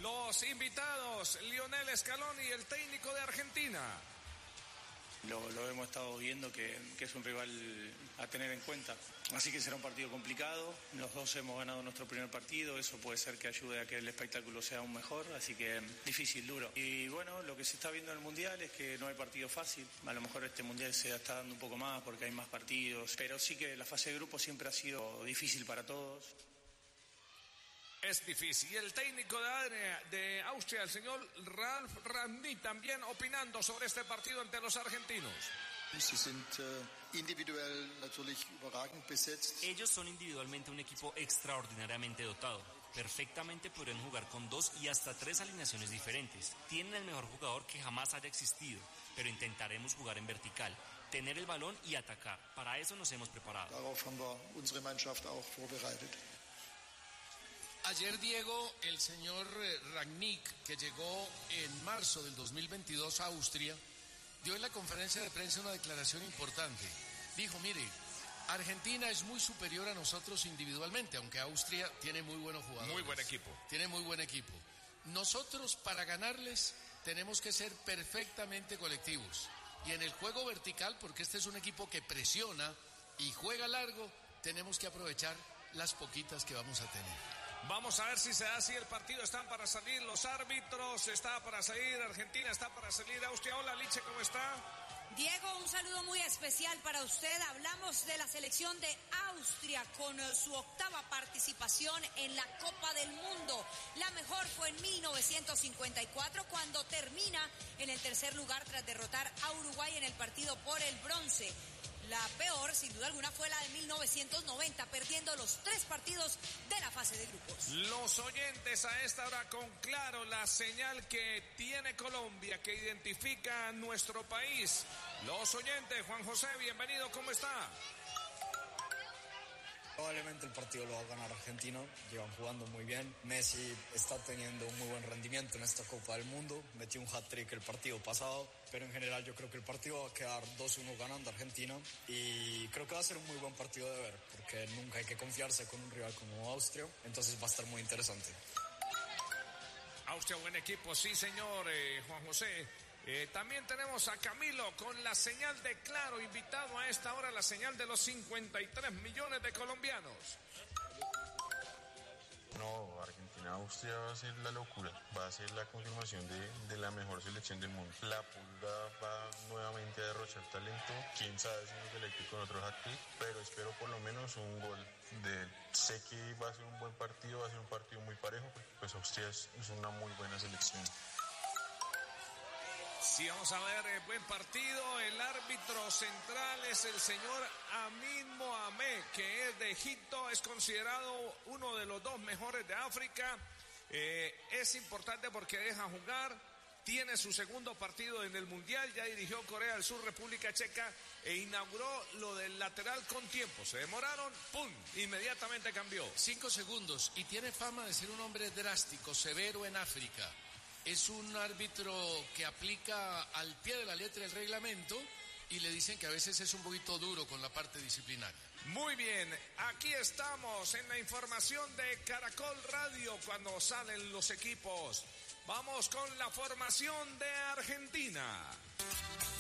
Los invitados, Lionel Scaloni, el técnico de Argentina. Lo hemos estado viendo que es un rival a tener en cuenta. Así que será un partido complicado. Los dos hemos ganado nuestro primer partido. Eso puede ser que ayude a que el espectáculo sea aún mejor. Así que difícil, duro. Y bueno, lo que se está viendo en el Mundial es que no hay partido fácil. A lo mejor este Mundial se está dando un poco más porque hay más partidos. Pero sí que la fase de grupo siempre ha sido difícil para todos. Es difícil. Y el técnico de Austria, el señor Ralf Rangnick, también opinando sobre este partido ante los argentinos. Ellos son individualmente un equipo extraordinariamente dotado. Perfectamente podrían jugar con 2 y hasta 3 alineaciones diferentes. Tienen el mejor jugador que jamás haya existido, pero intentaremos jugar en vertical, tener el balón y atacar. Para eso nos hemos preparado. Ayer, Diego, el señor Rangnick, que llegó en marzo del 2022 a Austria, dio en la conferencia de prensa una declaración importante. Dijo, mire, Argentina es muy superior a nosotros individualmente, aunque Austria tiene muy buenos jugadores. Muy buen equipo. Tiene muy buen equipo. Nosotros, para ganarles, tenemos que ser perfectamente colectivos. Y en el juego vertical, porque este es un equipo que presiona y juega largo, tenemos que aprovechar las poquitas que vamos a tener. Vamos a ver si se da así el partido. Están para salir los árbitros, está para salir Argentina, está para salir Austria. Hola, Liche, ¿cómo está? Diego, un saludo muy especial para usted. Hablamos de la selección de Austria con su 8ª participación en la Copa del Mundo. La mejor fue en 1954, cuando termina en el tercer lugar tras derrotar a Uruguay en el partido por el bronce. La peor, sin duda alguna, fue la de 1990, perdiendo los 3 partidos de la fase de grupos. Los oyentes a esta hora con Claro, la señal que tiene Colombia, que identifica a nuestro país. Los oyentes, Juan José, bienvenido, ¿cómo está? Probablemente el partido lo va a ganar Argentina, llevan jugando muy bien. Messi está teniendo un muy buen rendimiento en esta Copa del Mundo, metió un hat-trick el partido pasado, pero en general yo creo que el partido va a quedar 2-1 ganando Argentina y creo que va a ser un muy buen partido de ver, porque nunca hay que confiarse con un rival como Austria, entonces va a estar muy interesante. Austria, buen equipo, sí señor, Juan José. También tenemos a Camilo con la señal de Claro, invitado a esta hora, la señal de los 53 millones de colombianos. No, Argentina-Austria va a ser la locura, va a ser la confirmación de la mejor selección del mundo. La Pulga va nuevamente a derrochar talento, quién sabe si nos deleite con otro hat-trick, pero espero por lo menos un gol de él. Sé que va a ser un buen partido, va a ser un partido muy parejo, porque pues Austria es una muy buena selección. Sí, vamos a ver, buen partido. El árbitro central es el señor Amin Mohamed, que es de Egipto, es considerado uno de los 2 mejores de África. Es importante porque deja jugar, tiene su segundo partido en el Mundial, ya dirigió Corea del Sur, República Checa, e inauguró lo del lateral con tiempo. Se demoraron, ¡pum!, inmediatamente cambió. 5 segundos, y tiene fama de ser un hombre drástico, severo en África. Es un árbitro que aplica al pie de la letra el reglamento y le dicen que a veces es un poquito duro con la parte disciplinaria. Muy bien, aquí estamos en la información de Caracol Radio cuando salen los equipos. Vamos con la formación de Argentina.